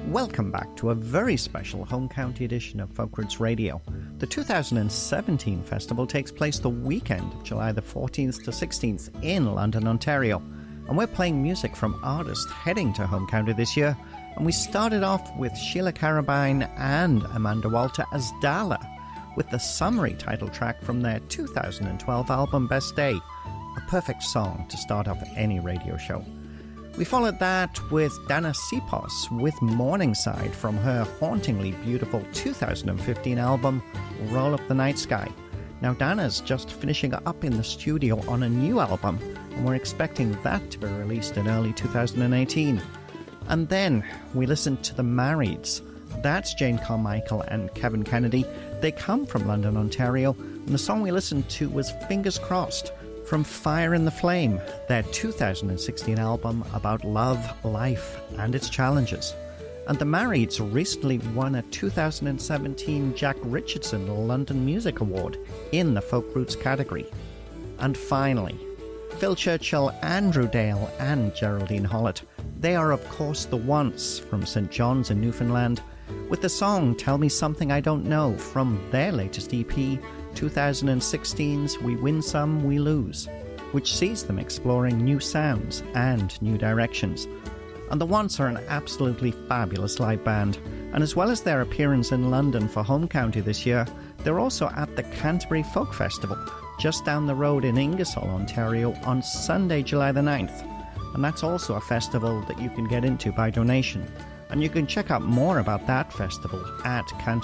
Welcome back to a very special home county edition of Folk Roots Radio. The 2017 festival takes place the weekend of July the 14th to 16th in London, Ontario. And we're playing music from artists heading to home county this year. And we started off with Sheila Carabine and Amanda Walter as Dala, with the summary title track from their 2012 album Best Day, a perfect song to start off any radio show. We followed that with Dana Sipos with Morningside from her hauntingly beautiful 2015 album Roll Up the Night Sky. Now Dana's just finishing up in the studio on a new album, and we're expecting that to be released in early 2018. And then we listened to The Marrieds. That's Jane Carmichael and Kevin Kennedy. They come from London, Ontario, and the song we listened to was Fingers Crossed from Fire in the Flame, their 2016 album about love, life, and its challenges. And The Marrieds recently won a 2017 Jack Richardson London Music Award in the Folk Roots category. And finally, Phil Churchill, Andrew Dale, and Geraldine Hollett. They are, of course, the Once from St. John's in Newfoundland, with the song Tell Me Something I Don't Know from their latest EP, 2016's We Win Some, We Lose, which sees them exploring new sounds and new directions. And the Once are an absolutely fabulous live band, and as well as their appearance in London for home county this year, they're also at the Canterbury Folk Festival, just down the road in Ingersoll, Ontario, on Sunday, July the 9th. And that's also a festival that you can get into by donation. And you can check out more about that festival at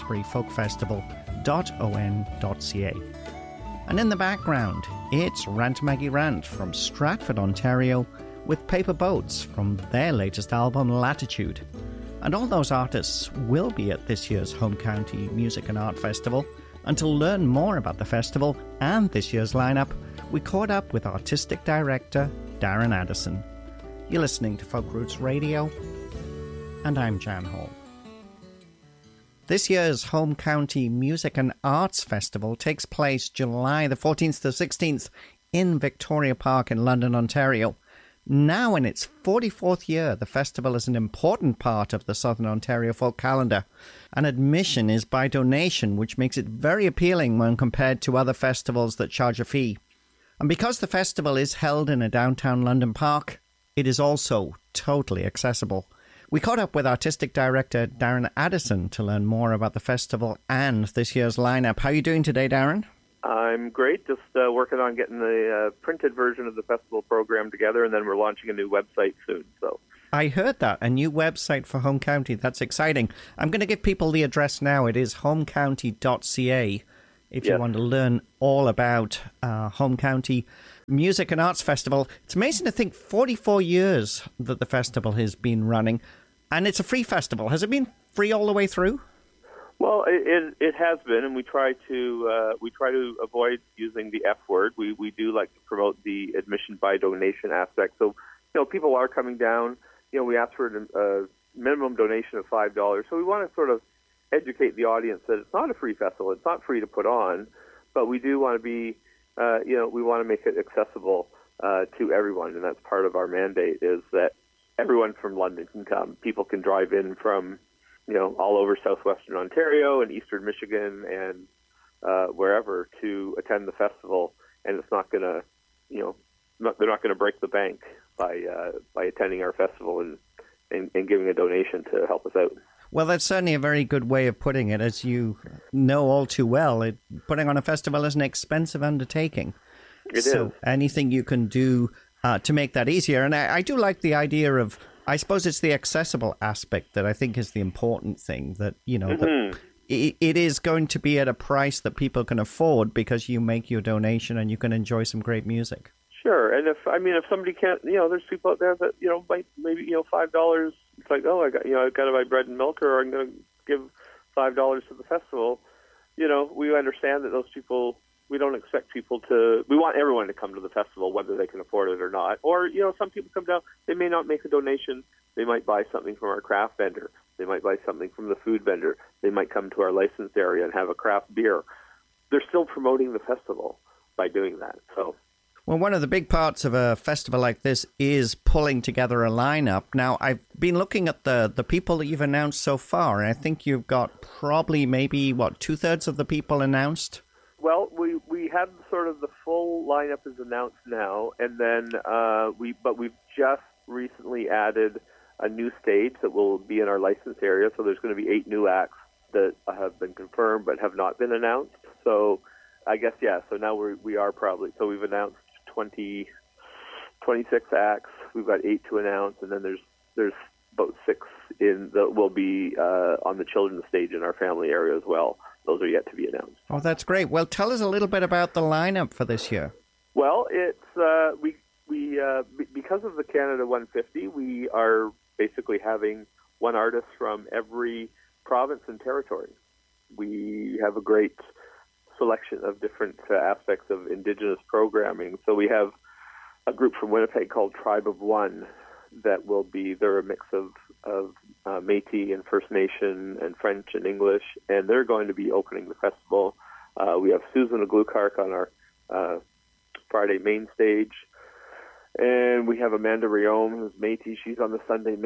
canterburyfolkfestival.on.ca. And in the background, it's Rant Maggie Rant from Stratford, Ontario, with Paper Boats from their latest album, Latitude. And all those artists will be at this year's Home County Music and Art Festival. And to learn more about the festival and this year's lineup, we caught up with Artistic Director Darren Addison. You're listening to Folk Roots Radio, and I'm Jan Hall. This year's Home County Music and Arts Festival takes place July the 14th to 16th in Victoria Park in London, Ontario. Now in its 44th year, the festival is an important part of the Southern Ontario folk calendar, and admission is by donation, which makes it very appealing when compared to other festivals that charge a fee. And because the festival is held in a downtown London park, it is also totally accessible. We caught up with Artistic Director Darren Addison to learn more about the festival and this year's lineup. How are you doing today, Darren? I'm great. Just working on getting the printed version of the festival program together, and then we're launching a new website soon. So I heard that, a new website for Home County. That's exciting. I'm going to give people the address now. It is homecounty.ca if you want to learn all about Home County Music and Arts Festival. It's amazing to think 44 years that the festival has been running, and it's a free festival. Has it been free all the way through? Well, it has been, and we try to avoid using the F word. We do like to promote the admission by donation aspect. So, people are coming down. We ask for a minimum donation of $5. So we want to sort of educate the audience that it's not a free festival. It's not free to put on, but we do want to be, we want to make it accessible to everyone, and that's part of our mandate is that everyone from London can come. People can drive in from all over southwestern Ontario and eastern Michigan and wherever to attend the festival, and it's not going to, they're not going to break the bank by attending our festival and giving a donation to help us out. Well, that's certainly a very good way of putting it. As you know all too well, putting on a festival is an expensive undertaking. It is. Anything you can do to make that easier. And I do like the idea of, I suppose it's the accessible aspect that I think is the important thing, that, that it is going to be at a price that people can afford because you make your donation and you can enjoy some great music. Sure. And if somebody can't, there's people out there that, might maybe, $5, it's like, I've got to buy bread and milk, or I'm going to give $5 to the festival. We understand that those people, we don't expect people to, we want everyone to come to the festival, whether they can afford it or not. Or, some people come down, they may not make a donation. They might buy something from our craft vendor. They might buy something from the food vendor. They might come to our licensed area and have a craft beer. They're still promoting the festival by doing that. So Well, one of the big parts of a festival like this is pulling together a lineup. Now, I've been looking at the people that you've announced so far, and I think you've got probably maybe, two-thirds of the people announced? Well, we have sort of the full lineup is announced now, and then we've just recently added a new stage that will be in our licensed area. So there's going to be 8 new acts that have been confirmed but have not been announced. So I guess, yeah, so now we are probably, so we've announced 26 acts. We've got 8 to announce, and then there's about 6 that will be on the children's stage in our family area as well. Those are yet to be announced. Oh, that's great. Well, tell us a little bit about the lineup for this year. Well, it's because of the Canada 150, we are basically having one artist from every province and territory. We have a great selection of different aspects of Indigenous programming. So we have a group from Winnipeg called Tribe of One that will be, they're a mix of Métis and First Nation and French and English, and they're going to be opening the festival. We have Susan Aglukark on our Friday main stage, and we have Amanda Riome, who's Métis. She's on the Sunday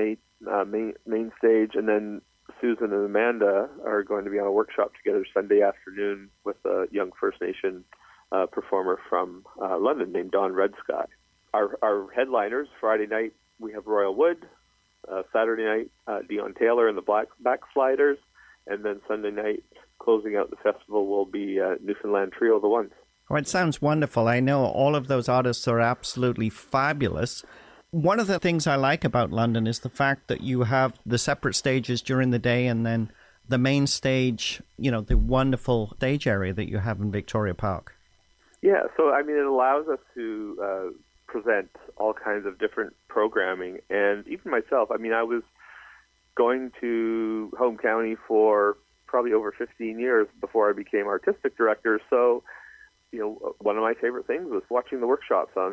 main stage, and then Susan and Amanda are going to be on a workshop together Sunday afternoon with a young First Nation performer from London named Don Redsky. Our headliners, Friday night, we have Royal Wood. Saturday night, Dion Taylor and the Backsliders. And then Sunday night, closing out the festival, will be Newfoundland Trio of the Ones. Oh, it sounds wonderful. I know all of those artists are absolutely fabulous. One of the things I like about London is the fact that you have the separate stages during the day and then the main stage, the wonderful stage area that you have in Victoria Park. Yeah, so, I mean, it allows us to present all kinds of different programming. And even myself, I mean, I was going to Home County for probably over 15 years before I became artistic director. So, one of my favorite things was watching the workshops on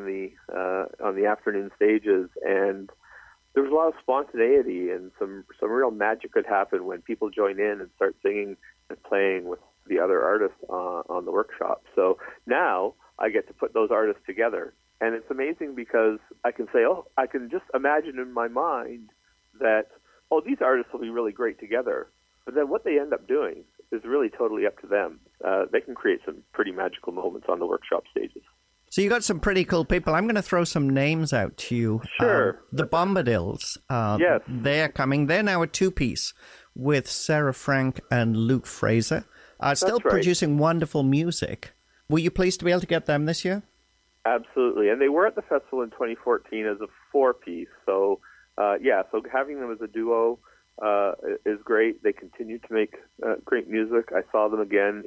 the afternoon stages, and there was a lot of spontaneity and some real magic could happen when people join in and start singing and playing with the other artists on the workshop. So now I get to put those artists together. And it's amazing because I can say, I can just imagine in my mind that, these artists will be really great together. But then what they end up doing is really totally up to them. They can create some pretty magical moments on the workshop stages. So you got some pretty cool people. I'm going to throw some names out to you. Sure. The Bombadils. Yes. They're coming. They're now a 2-piece with Sarah Frank and Luke Fraser. Still right. Producing wonderful music. Were you pleased to be able to get them this year? Absolutely. And they were at the festival in 2014 as a 4-piece. So, so having them as a duo is great. They continue to make great music. I saw them again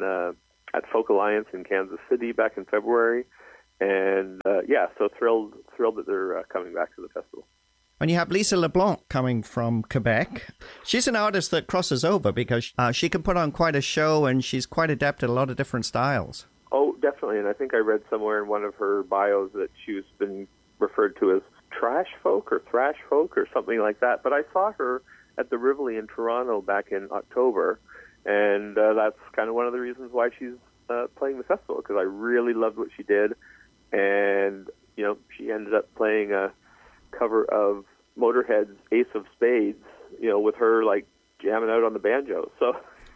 at Folk Alliance in Kansas City back in February. And, so thrilled that they're coming back to the festival. And you have Lisa LeBlanc coming from Quebec. She's an artist that crosses over because she can put on quite a show and she's quite adept at a lot of different styles. Oh, definitely. And I think I read somewhere in one of her bios that she's been referred to as trash folk or thrash folk or something like that. But I saw her at the Rivoli in Toronto back in October, and that's kind of one of the reasons why she's playing the festival, because I really loved what she did. And, she ended up playing a cover of Motorhead's Ace of Spades, with her, jamming out on the banjo. So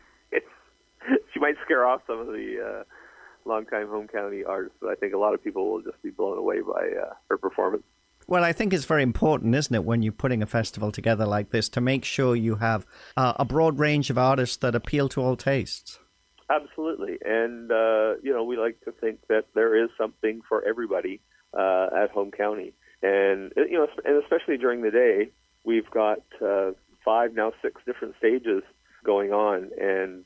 she might scare off some of the longtime Home County artists, but I think a lot of people will just be blown away by her performance. Well, I think it's very important, isn't it, when you're putting a festival together like this, to make sure you have a broad range of artists that appeal to all tastes. Absolutely. And, we like to think that there is something for everybody at Home County. And, and especially during the day, we've got 5, now 6 different stages going on. And,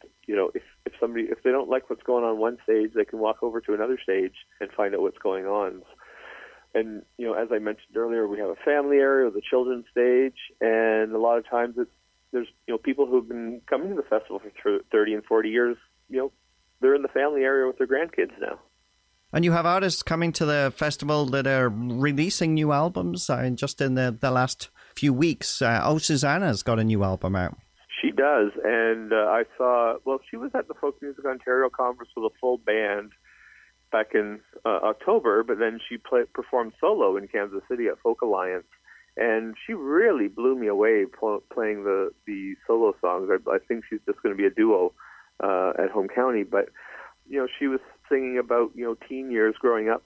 if they don't like what's going on one stage, they can walk over to another stage and find out what's going on. And, as I mentioned earlier, we have a family area with a children's stage, and a lot of times there's people who've been coming to the festival for 30 and 40 years, they're in the family area with their grandkids now. And you have artists coming to the festival that are releasing new albums. Just in the last few weeks, Susanna's got a new album out. She does, and I saw, she was at the Folk Music Ontario conference with a full band, back in October, but then she performed solo in Kansas City at Folk Alliance, and she really blew me away playing the solo songs. I think she's just going to be a duo at Home County, but she was singing about teen years growing up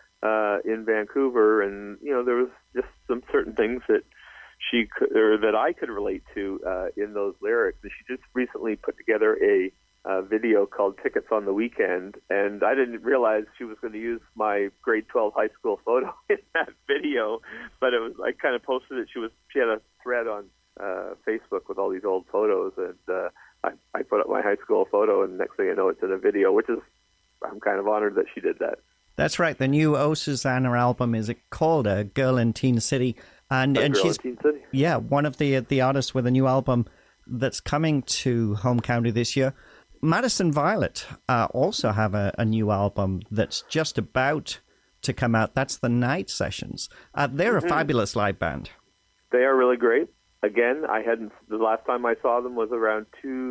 in Vancouver, and there was just some certain things that she could, or that I could relate to in those lyrics. And she just recently put together a video called "Tickets on the Weekend," and I didn't realize she was going to use my grade 12 high school photo in that video. But I kind of posted it. She had a thread on Facebook with all these old photos, and I put up my high school photo, and next thing I know, it's in a video, I'm kind of honored that she did that. That's right. The new Oh Susanna album is called A Girl in Teen City. And she's one of the artists with a new album that's coming to Home County this year. Madison Violet also have a new album that's just about to come out. That's the Night Sessions. They're a fabulous live band. They are really great. Again, the last time I saw them was around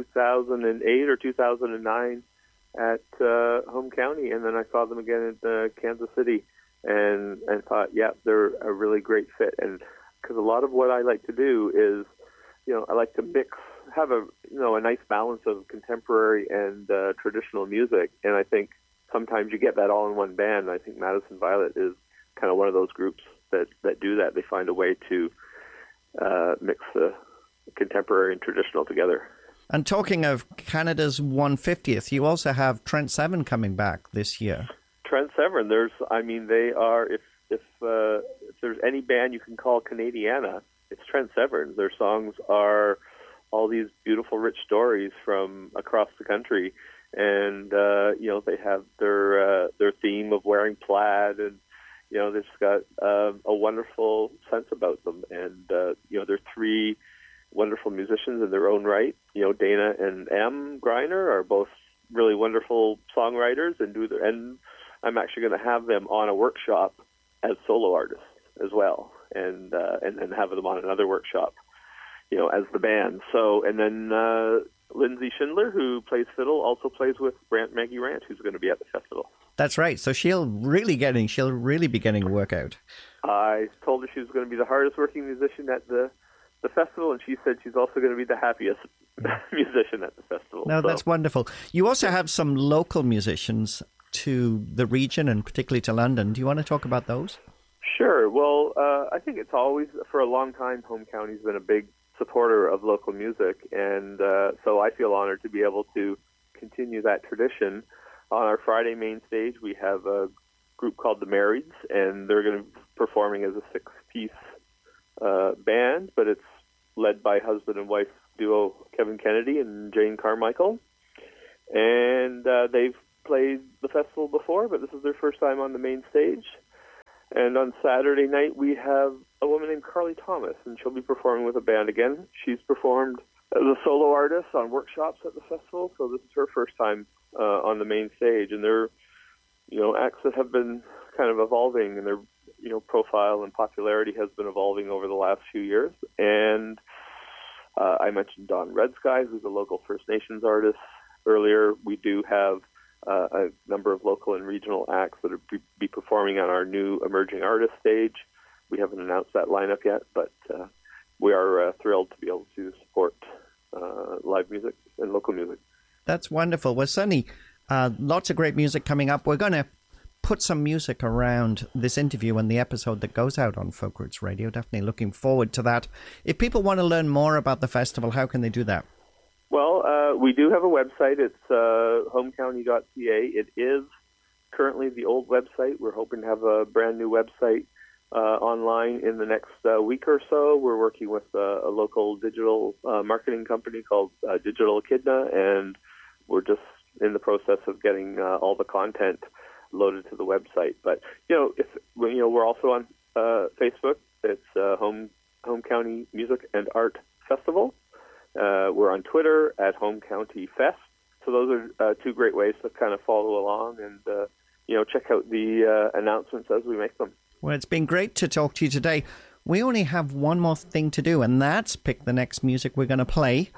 2008 or 2009 at Home County, and then I saw them again at Kansas City. And thought, they're a really great fit. And because a lot of what I like to do is, I like to have a nice balance of contemporary and traditional music. And I think sometimes you get that all in one band. And I think Madison Violet is kind of one of those groups that do that. They find a way to mix the contemporary and traditional together. And talking of Canada's 150th, you also have Trent Seven coming back this year. Trent Seven, they are, if there's any band you can call Canadiana, it's Trent Seven. Their songs are all these beautiful, rich stories from across the country, and they have their theme of wearing plaid, and they've got a wonderful sense about them, and they're three wonderful musicians in their own right. Dana and Em Greiner are both really wonderful songwriters, and I'm actually going to have them on a workshop as solo artists as well, and then have them on another workshop, as the band. So, and then Lindsay Schindler, who plays fiddle, also plays with Maggie Rant, who's going to be at the festival. That's right. So she'll really be getting a workout. I told her she was going to be the hardest working musician at the festival, and she said she's also going to be the happiest musician at the festival. No, that's wonderful. You also have some local musicians to the region, and particularly to London. Do you want to talk about those? Sure. Well, I think it's always, for a long time, Home County's been a big supporter of local music, and so I feel honored to be able to continue that tradition. On our Friday main stage, we have a group called the Marrieds, and they're going to be performing as a six-piece band, but it's led by husband and wife duo Kevin Kennedy and Jane Carmichael. And they've played the festival before, but this is their first time on the main stage. And on Saturday night, we have a woman named Carly Thomas, and she'll be performing with a band again. She's performed as a solo artist on workshops at the festival, so this is her first time on the main stage. And they're, acts that have been kind of evolving, and their, profile and popularity has been evolving over the last few years. And I mentioned Don Red Sky, who's a local First Nations artist earlier. We do have a number of local and regional acts that will be performing on our new Emerging Artist stage. We haven't announced that lineup yet, but we are thrilled to be able to support live music and local music. That's wonderful. Well, certainly lots of great music coming up. We're going to put some music around this interview and the episode that goes out on Folk Roots Radio. Definitely looking forward to that. If people want to learn more about the festival, how can they do that? Well, we do have a website. It's homecounty.ca. It is currently the old website. We're hoping to have a brand new website online in the next week or so. We're working with a local digital marketing company called Digital Echidna, and we're just in the process of getting all the content loaded to the website. But we're also on Facebook. It's Home County Music and Art Festival. We're on Twitter at Home County Fest. So those are two great ways to kind of follow along and check out the announcements as we make them. Well, it's been great to talk to you today. We only have one more thing to do, and that's pick the next music we're going to play.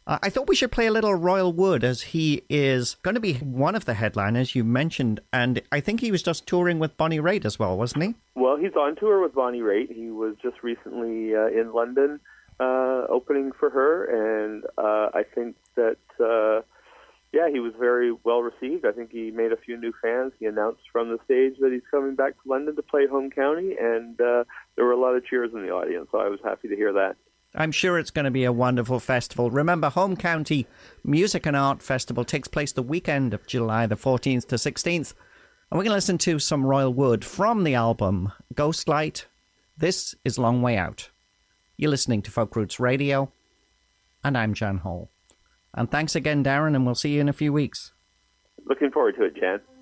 I thought we should play a little Royal Wood, as he is going to be one of the headliners you mentioned, and I think he was just touring with Bonnie Raitt as well, wasn't he? Well, he's on tour with Bonnie Raitt. He was just recently in London opening for her, and I think that, he was very well received. I think he made a few new fans. He announced from the stage that he's coming back to London to play Home County, and there were a lot of cheers in the audience, so I was happy to hear that. I'm sure it's going to be a wonderful festival. Remember, Home County Music and Art Festival takes place the weekend of July the 14th to 16th. And we're going to listen to some Royal Wood from the album Ghostlight. This is Long Way Out. You're listening to Folk Roots Radio, and I'm Jan Hall. And thanks again, Darren, and we'll see you in a few weeks. Looking forward to it, Jan.